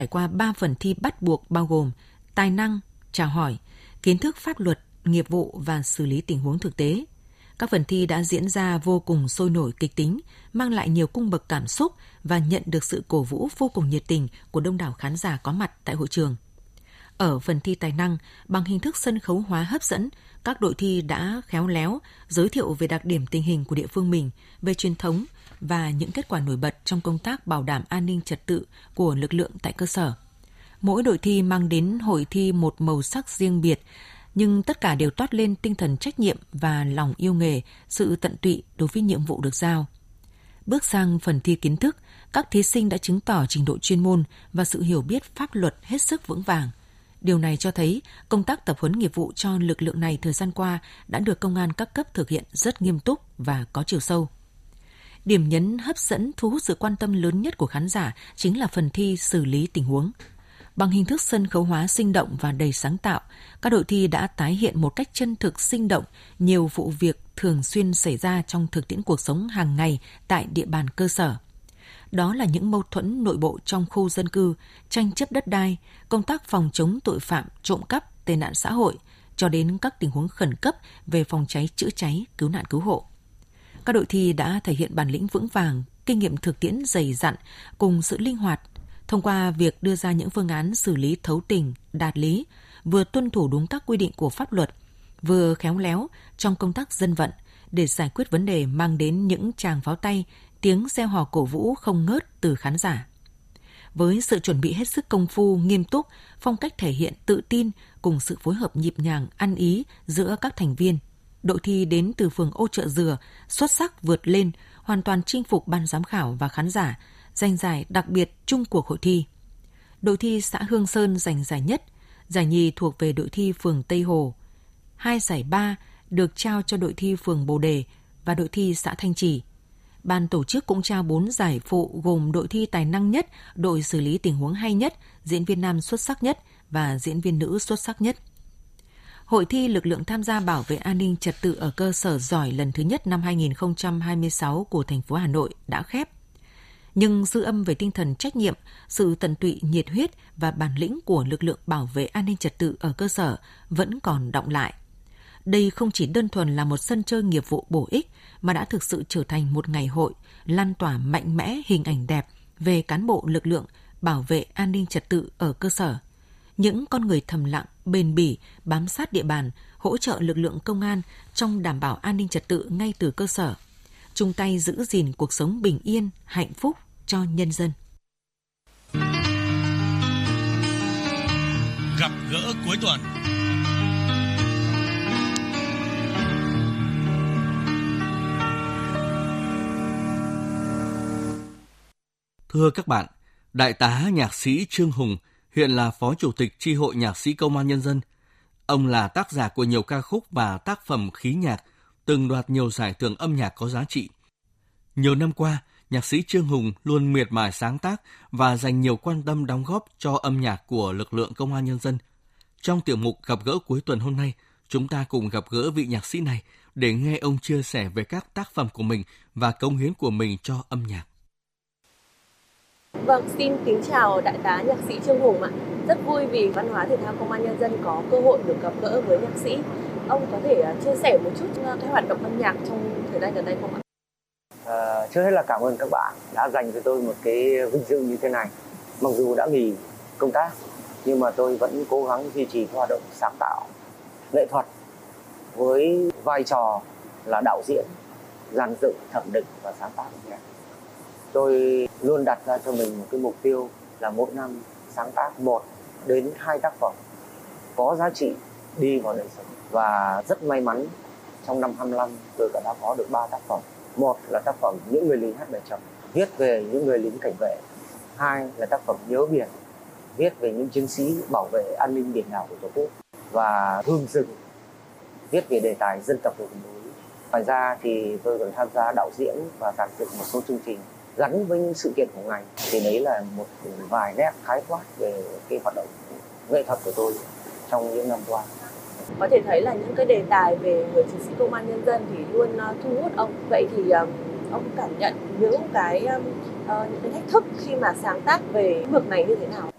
trải qua 3 phần thi bắt buộc bao gồm tài năng, chào hỏi, kiến thức pháp luật, nghiệp vụ và xử lý tình huống thực tế. Các phần thi đã diễn ra vô cùng sôi nổi kịch tính, mang lại nhiều cung bậc cảm xúc và nhận được sự cổ vũ vô cùng nhiệt tình của đông đảo khán giả có mặt tại hội trường. Ở phần thi tài năng, bằng hình thức sân khấu hóa hấp dẫn, các đội thi đã khéo léo giới thiệu về đặc điểm tình hình của địa phương mình, về truyền thống và những kết quả nổi bật trong công tác bảo đảm an ninh trật tự của lực lượng tại cơ sở. Mỗi đội thi mang đến hội thi một màu sắc riêng biệt, nhưng tất cả đều toát lên tinh thần trách nhiệm và lòng yêu nghề, sự tận tụy đối với nhiệm vụ được giao. Bước sang phần thi kiến thức, các thí sinh đã chứng tỏ trình độ chuyên môn và sự hiểu biết pháp luật hết sức vững vàng. Điều này cho thấy công tác tập huấn nghiệp vụ cho lực lượng này thời gian qua đã được công an các cấp thực hiện rất nghiêm túc và có chiều sâu. Điểm nhấn hấp dẫn thu hút sự quan tâm lớn nhất của khán giả chính là phần thi xử lý tình huống. Bằng hình thức sân khấu hóa sinh động và đầy sáng tạo, các đội thi đã tái hiện một cách chân thực sinh động nhiều vụ việc thường xuyên xảy ra trong thực tiễn cuộc sống hàng ngày tại địa bàn cơ sở. Đó là những mâu thuẫn nội bộ trong khu dân cư, tranh chấp đất đai, công tác phòng chống tội phạm, trộm cắp, tệ nạn xã hội, cho đến các tình huống khẩn cấp về phòng cháy chữa cháy, cứu nạn cứu hộ. Các đội thi đã thể hiện bản lĩnh vững vàng, kinh nghiệm thực tiễn dày dặn cùng sự linh hoạt thông qua việc đưa ra những phương án xử lý thấu tình, đạt lý, vừa tuân thủ đúng các quy định của pháp luật, vừa khéo léo trong công tác dân vận để giải quyết vấn đề mang đến những tràng pháo tay, tiếng reo hò cổ vũ không ngớt từ khán giả. Với sự chuẩn bị hết sức công phu, nghiêm túc, phong cách thể hiện tự tin cùng sự phối hợp nhịp nhàng, ăn ý giữa các thành viên, đội thi đến từ phường Ô Chợ Dừa xuất sắc vượt lên, hoàn toàn chinh phục ban giám khảo và khán giả, giành giải đặc biệt chung cuộc hội thi. Đội thi xã Hương Sơn giành giải nhất, giải nhì thuộc về đội thi phường Tây Hồ. 2 giải ba được trao cho đội thi phường Bồ Đề và đội thi xã Thanh Trì. Ban tổ chức cũng trao 4 giải phụ gồm đội thi tài năng nhất, đội xử lý tình huống hay nhất, diễn viên nam xuất sắc nhất và diễn viên nữ xuất sắc nhất. Hội thi lực lượng tham gia bảo vệ an ninh trật tự ở cơ sở giỏi lần thứ nhất năm 2026 của thành phố Hà Nội đã khép. Nhưng dư âm về tinh thần trách nhiệm, sự tận tụy nhiệt huyết và bản lĩnh của lực lượng bảo vệ an ninh trật tự ở cơ sở vẫn còn đọng lại. Đây không chỉ đơn thuần là một sân chơi nghiệp vụ bổ ích mà đã thực sự trở thành một ngày hội lan tỏa mạnh mẽ hình ảnh đẹp về cán bộ lực lượng bảo vệ an ninh trật tự ở cơ sở. Những con người thầm lặng, bền bỉ, bám sát địa bàn, hỗ trợ lực lượng công an trong đảm bảo an ninh trật tự ngay từ cơ sở, chung tay giữ gìn cuộc sống bình yên, hạnh phúc cho nhân dân. Gặp gỡ cuối tuần. Thưa các bạn, Đại tá nhạc sĩ Trương Hùng hiện là Phó Chủ tịch Chi hội Nhạc sĩ Công an Nhân dân. Ông là tác giả của nhiều ca khúc và tác phẩm khí nhạc, từng đoạt nhiều giải thưởng âm nhạc có giá trị. Nhiều năm qua, nhạc sĩ Trương Hùng luôn miệt mài sáng tác và dành nhiều quan tâm đóng góp cho âm nhạc của lực lượng Công an Nhân dân. Trong tiểu mục Gặp gỡ cuối tuần hôm nay, chúng ta cùng gặp gỡ vị nhạc sĩ này để nghe ông chia sẻ về các tác phẩm của mình và cống hiến của mình cho âm nhạc. Vâng, xin kính chào Đại tá nhạc sĩ Trương Hùng ạ. Rất vui vì Văn hóa Thể thao Công an Nhân dân có cơ hội được gặp gỡ với nhạc sĩ. Ông có thể chia sẻ một chút cái hoạt động âm nhạc trong thời gian gần đây không ạ? Trước hết là cảm ơn các bạn đã dành cho tôi một cái vinh dự như thế này. Mặc dù đã nghỉ công tác, nhưng mà tôi vẫn cố gắng duy trì hoạt động sáng tạo, nghệ thuật với vai trò là đạo diễn, dàn dựng, thẩm định và sáng tác âm nhạc. Tôi luôn đặt ra cho mình một cái mục tiêu là mỗi năm sáng tác 1 đến 2 tác phẩm có giá trị đi vào đời sống. Và rất may mắn trong năm 25 tôi đã có được 3 tác phẩm. Một là tác phẩm Những người lính hát bài trầm, viết về những người lính cảnh vệ. 2 là tác phẩm Nhớ biển, viết về những chiến sĩ bảo vệ an ninh biển đảo của Tổ quốc. Và Hương rừng, viết về đề tài dân tộc và vùng núi. Ngoài ra thì tôi còn tham gia đạo diễn và dàn dựng một số chương trình gắn với những sự kiện của ngành. Thì đấy là một vài nét khái quát về cái hoạt động nghệ thuật của tôi trong những năm qua. Có thể thấy là những cái đề tài về người chiến sĩ Công an Nhân dân thì luôn thu hút ông. Vậy thì ông cảm nhận những cái thách thức khi mà sáng tác về lĩnh vực này như thế nào?